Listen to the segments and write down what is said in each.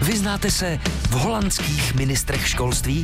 Vyznáte se v holandských ministrech školství?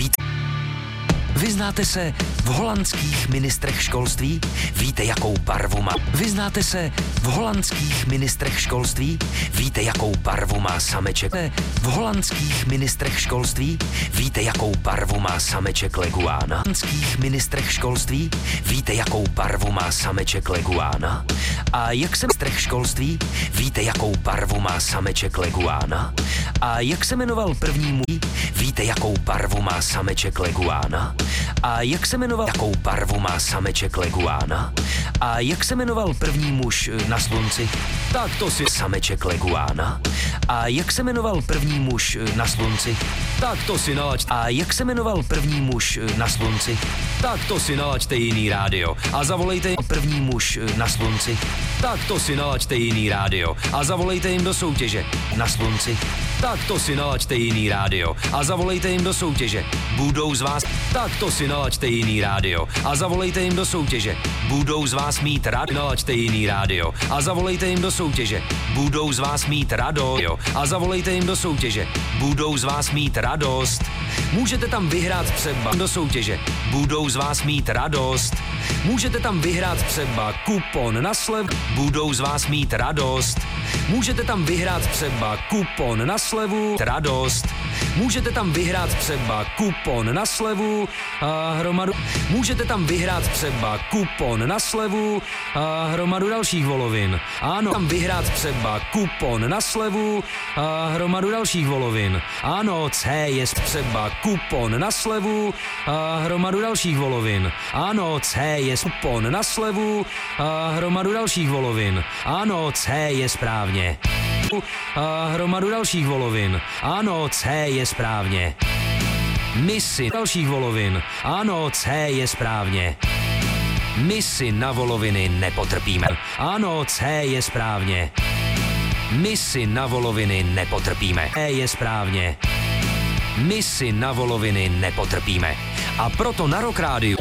Vyznáte se v holandských ministrech školství? Víte, jakou barvu má? Vyznáte se v holandských ministrech školství? Víte, jakou barvu má sameček? V holandských ministrech školství? Víte, jakou barvu má sameček leguána? V holandských ministrech školství? Víte, jakou barvu má sameček leguána? A jak se ministrech školství? Víte, jakou barvu má sameček leguána? A jak se jmenoval první muž? Víte, jakou barvu má sameček leguána? A jak se jmenoval, jakou barvu má sameček leguána? A jak se jmenoval první muž na slunci? Tak to si sameček leguána. A jak se jmenoval první muž na slunci? Tak to si nalaďte. A jak se jmenoval první muž na slunci? Tak to si nalaďte jiný rádio a zavolejte první muž na slunci. Tak to si nalaďte jiný rádio a zavolejte jim do soutěže na slunci. Tak to si nalaďte jiný rádio a zavolejte jim do soutěže. Budou z vás. Tak to si nalaďte jiný rádio a zavolejte jim do soutěže. Budou z vás mít rádio. Nalaďte jiný rádio a zavolejte jim do soutěže. Budou z vás mít radost a zavolejte jim do soutěže. Budou z vás mít radost. Můžete tam vyhrát třeba do soutěže. Budou z vás mít radost. Můžete tam vyhrát třeba kupon na slevu. Budou z vás mít radost. Můžete tam vyhrát třeba kupon na slevu. Radost. Můžete tam vyhrát třeba kupon na slevu a hromadu. Můžete tam vyhrát třeba kupon na slevu a hromadu dalších volovin. Ano, tam vyhrát třeba kupon na slevu a hromadu dalších volovin. Ano, C je třeba kupon na slevu a hromadu dalších volovin. Ano, C je kupon na slevu a hromadu dalších volovin. Ano, C je správně. A hromadu dalších volovin. Ano, C je správně. Misi dalších volovin. Ano, C je správně. My si na voloviny nepotrpíme. Ano, C je správně. My si na voloviny nepotrpíme. E je správně. My si na voloviny nepotrpíme. A proto na Rock Rádiu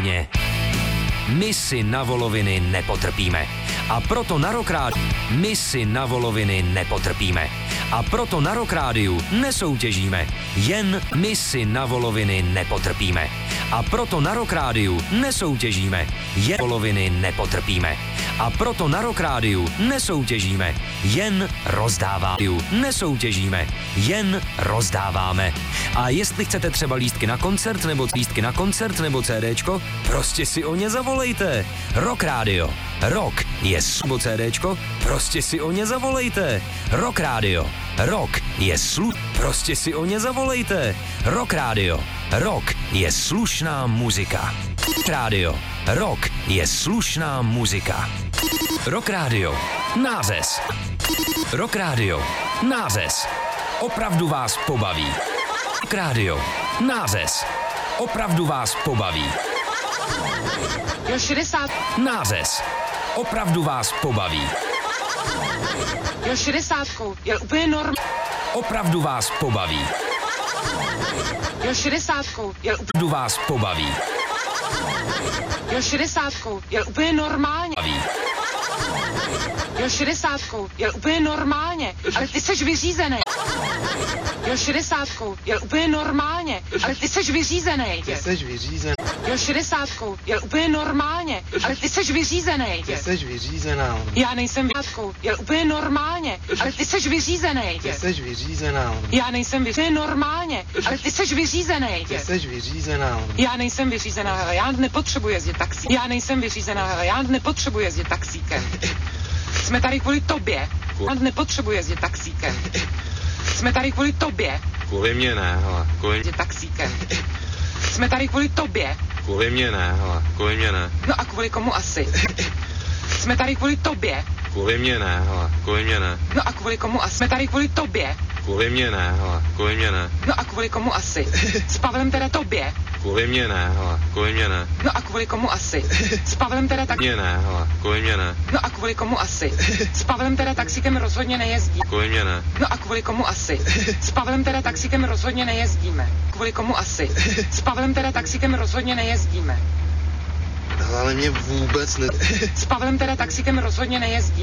my si na voloviny nepotrpíme. A proto na Rock Rádiu my si na voloviny nepotrpíme. A proto na Rock Rádiu nesoutěžíme. Jen my si na voloviny nepotrpíme. A proto na Rock Rádiu nesoutěžíme. Jen voloviny nepotrpíme. A proto na Rock Rádiu nesoutěžíme. Jen rozdáváme. Nesoutěžíme. Jen rozdáváme. A jestli chcete třeba lístky na koncert nebo CDčko, prostě si o ně zavolejte. Rock Rádio. Rock je CDčko, prostě si o ně zavolejte. Rock Rádio. Rock je prostě si o ně zavolejte. Rock Rádio. Rock je slušná muzika. Rádio. Rock je slušná muzika. Rock Rádio. Nářez. Rock Rádio. Nářez. Opravdu vás pobaví. Rock Rádio. Nářez. Opravdu vás pobaví. Jo, 60. Nářez. Opravdu vás pobaví. Jo, 60. Je úplně normální. Opravdu vás pobaví. Jo, 60. Je Opravdu vás pobaví. Jo, 60. Je úplně normálně. Jo, 60. Je úplně normálně. Ale ty seš vyřízený. Jo, 60. Je úplně normálně. Ale ty seš vyřízený. Ty seš vyřízený. Jo, 60. Je úplně normálně. Ale ty seš vyřízený. Ty seš vyřízená. Já nejsem vyřízený. Je úplně normálně. Ale ty seš vyřízený. Ty seš vyřízená. Já nejsem vyřízený. Normálně. Ale ty seš vyřízený. Ty seš vyřízená. Já nejsem vyřízená, hele, já nepotřebuji jezdit taxíkem. Já nejsem vyřízená, hele, já nepotřebuji jezdit taxíkem. Jsme tady kvůli tobě. Já nepotřebuji jezdit taxíkem. Jsme tady kvůli tobě. Kvůli mě ne, hele, kvůli Jezdit taxíkem. Jsme tady kvůli tobě. Kvůli mě ne, hele, kvůli mě ne. No a kvůli komu asi? Jsme tady kvůli tobě. Kvůli mě ne, hele, kvůli mě ne. No a kvůli komu asi? Jsme tady kvůli tobě. Kvůli mě ne, hele, kvůli mě ne. No a kvůli komu asi? S Pavlem teda tobě. Kvůli mě ne, hele, kvůli mě ne. No a kvůli komu asi? S Pavlem teda tak... Mě ne, hele, kvůli mě ne. No a kvůli komu asi? S Pavlem teda taxíkem rozhodně nejezdí. Kvůli mě ne. No a kvůli komu asi? S Pavlem teda taxíkem rozhodně nejezdíme. Kvůli komu asi? S Pavlem teda taxíkem rozhodně nejezdíme. Ale mě vůbec ne... S Pavlem teda taxíkem rozhodně nejezdí.